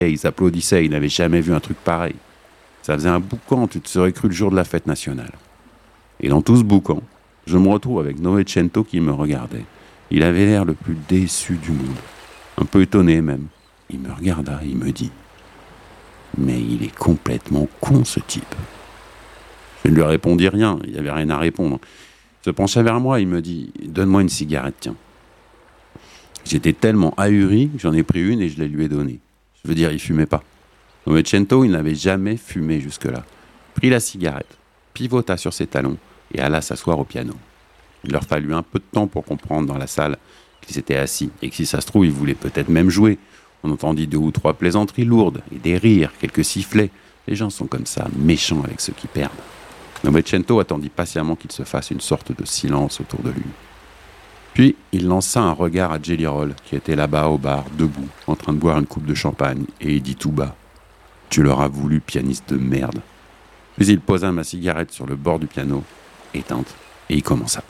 ils s'applaudissaient, ils n'avaient jamais vu un truc pareil. Ça faisait un boucan, tu te serais cru le jour de la fête nationale. Et dans tout ce boucan, je me retrouve avec Novecento qui me regardait. Il avait l'air le plus déçu du monde. Un peu étonné même. Il me regarda, il me dit « Mais il est complètement con ce type !» Je ne lui répondis rien, il n'y avait rien à répondre. Il se pencha vers moi, il me dit « Donne-moi une cigarette, tiens. » J'étais tellement ahuri que j'en ai pris une et je la lui ai donnée. Je veux dire, il fumait pas. Novecento, il n'avait jamais fumé jusque-là. Prit la cigarette, pivota sur ses talons et alla s'asseoir au piano. Il leur fallut un peu de temps pour comprendre dans la salle qu'ils étaient assis et que si ça se trouve, ils voulaient peut-être même jouer. On entendit 2 ou 3 plaisanteries lourdes et des rires, quelques sifflets. Les gens sont comme ça, méchants avec ceux qui perdent. Novecento attendit patiemment qu'il se fasse une sorte de silence autour de lui. Puis, il lança un regard à Jelly Roll, qui était là-bas au bar, debout, en train de boire une coupe de champagne, et il dit tout bas « Tu l'auras voulu, pianiste de merde !» Puis il posa ma cigarette sur le bord du piano, éteinte, et il commença.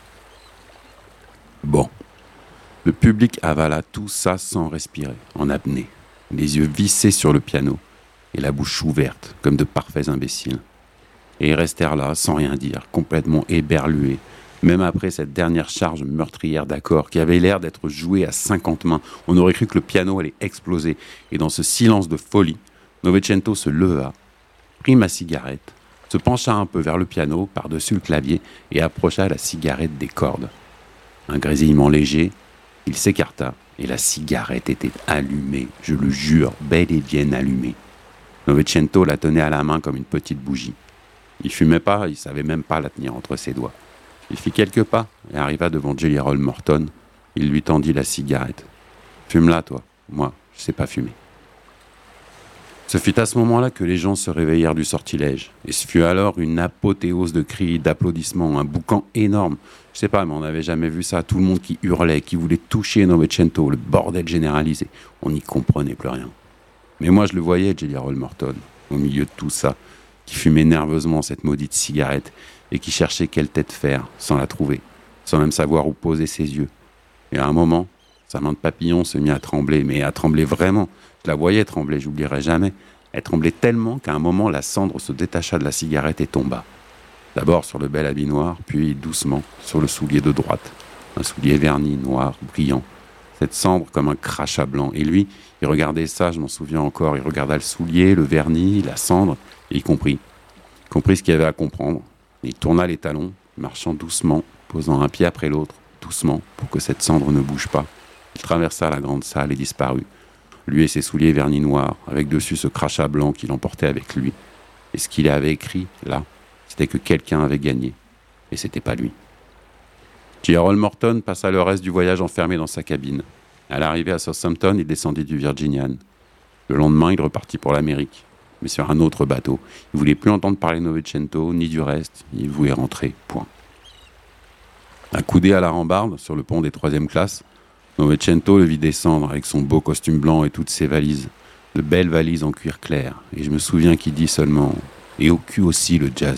Bon. Le public avala tout ça sans respirer, en apnée, les yeux vissés sur le piano, et la bouche ouverte, comme de parfaits imbéciles. Et ils restèrent là, sans rien dire, complètement éberlués, même après cette dernière charge meurtrière d'accords qui avait l'air d'être jouée à 50 mains. On aurait cru que le piano allait exploser. Et dans ce silence de folie, Novecento se leva, prit ma cigarette, se pencha un peu vers le piano, par-dessus le clavier, et approcha la cigarette des cordes. Un grésillement léger, il s'écarta, et la cigarette était allumée, je le jure, bel et bien allumée. Novecento la tenait à la main comme une petite bougie. Il fumait pas, il savait même pas la tenir entre ses doigts. Il fit quelques pas et arriva devant Jelly Roll Morton. Il lui tendit la cigarette. « Fume-la, toi. Moi, je sais pas fumer. » Ce fut à ce moment-là que les gens se réveillèrent du sortilège. Et ce fut alors une apothéose de cris, d'applaudissements, un boucan énorme. Je sais pas, mais on n'avait jamais vu ça. Tout le monde qui hurlait, qui voulait toucher Novecento, le bordel généralisé. On n'y comprenait plus rien. Mais moi, je le voyais, Jelly Roll Morton, au milieu de tout ça, qui fumait nerveusement cette maudite cigarette et qui cherchait quelle tête faire sans la trouver, sans même savoir où poser ses yeux. Et à un moment, sa main de papillon se mit à trembler, mais à trembler vraiment. Je la voyais trembler, j'oublierai jamais. Elle tremblait tellement qu'à un moment, la cendre se détacha de la cigarette et tomba. D'abord sur le bel habit noir, puis doucement sur le soulier de droite. Un soulier verni, noir, brillant. Cette cendre comme un crachat blanc. Et lui, il regardait ça, je m'en souviens encore. Il regarda le soulier, le vernis, la cendre, et il comprit. Il comprit ce qu'il y avait à comprendre. Il tourna les talons, marchant doucement, posant un pied après l'autre, doucement, pour que cette cendre ne bouge pas. Il traversa la grande salle et disparut. Lui et ses souliers vernis noirs, avec dessus ce crachat blanc qu'il emportait avec lui. Et ce qu'il avait écrit, là, c'était que quelqu'un avait gagné. Et c'était pas lui. Jelly Roll Morton passa le reste du voyage enfermé dans sa cabine. À l'arrivée à Southampton, il descendit du Virginian. Le lendemain, il repartit pour l'Amérique, mais sur un autre bateau. Il voulait plus entendre parler de Novecento, ni du reste. Il voulait rentrer, point. Accoudé à la rambarde, sur le pont des 3e classes, Novecento le vit descendre avec son beau costume blanc et toutes ses valises, de belles valises en cuir clair. Et je me souviens qu'il dit seulement « Et au cul aussi le jazz ».